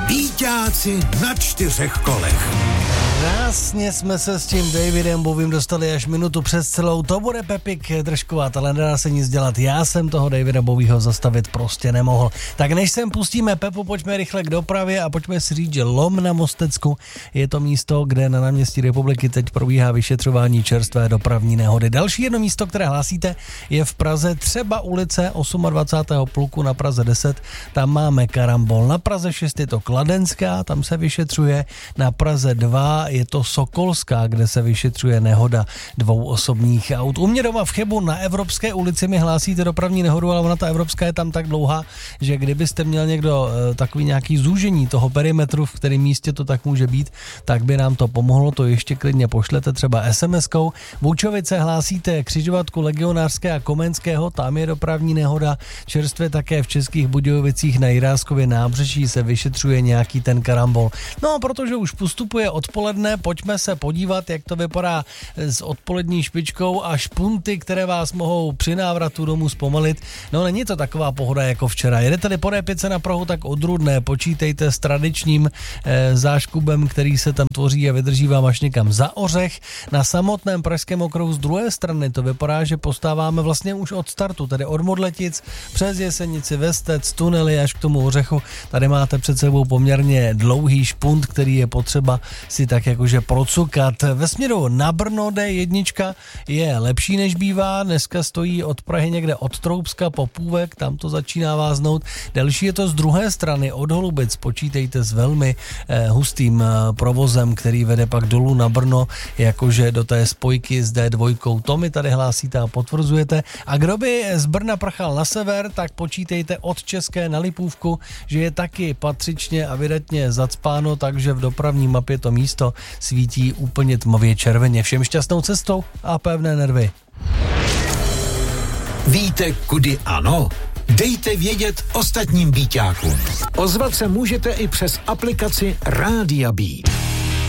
Víťáci na 4 kolech. Krásně jsme se s tím Davidem Bowiem dostali až minutu přes celou. To bude Pepik držkovat, ale nedá se nic dělat. Já jsem toho Davida Bowieho zastavit prostě nemohl. Tak než sem pustíme Pepu, pojďme rychle k dopravě a pojďme si říct, že Lom na Mostecku je to místo, kde na náměstí Republiky teď probíhá vyšetřování čerstvé dopravní nehody. Další jedno místo, které hlásíte, je v Praze, třeba ulice 28. pluku na Praze 10. Tam máme karambol. Na Praze 6 je to Kladenská, tam se vyšetřuje. Na Praze 2 je to Sokolská, kde se vyšetřuje nehoda 2 osobních aut. U mě doma v Chebu na Evropské ulici mi hlásíte dopravní nehodu, ale ona ta Evropská je tam tak dlouhá, že kdybyste měl někdo takový nějaký zúžení toho perimetru, v kterém místě to tak může být, tak by nám to pomohlo, to ještě klidně pošlete třeba SMS-kou. Vůčovice hlásíte křižovatku Legionářské a Komenského, tam je dopravní nehoda. Čerstvě také v Českých Budějovicích na Jiráskově nábřeží se vyšetřuje nějaký ten karambol. No, protože už postupuje odpoledne, pojďme se podívat, jak to vypadá s odpolední špičkou a špunty, které vás mohou při návratu domů zpomalit. No, není to taková pohoda jako včera. Jedete-li po D5 na Prahu, tak odrudné. Počítejte s tradičním záškubem, který se tam tvoří a vydrží vám až někam za Ořech. Na samotném pražském okruhu z druhé strany to vypadá, že postáváme vlastně už od startu, tedy od Modletic přes Jesenici, Vestec, tunely až k tomu Ořechu. Tady máte před sebou poměrně dlouhý špunt, který je potřeba si tak jakože procukat. Ve směru na Brno D1 je lepší než bývá, dneska stojí od Prahy někde od Troubska po Půvek, tam to začíná váznout. Delší je to z druhé strany od Holubic, počítejte s velmi hustým provozem, který vede pak dolů na Brno, jakože do té spojky s D2. To mi tady hlásíte a potvrzujete. A kdo by z Brna prchal na sever, tak počítejte od České na Lipůvku, že je taky patřičně a vydatně zacpáno, takže v dopravní mapě to místo svítí úplně tmavě červeně. Všem šťastnou cestou a pevné nervy. Víte, kudy ano? Dejte vědět ostatním víťákům. Ozvat se můžete i přes aplikaci Rádia Beat.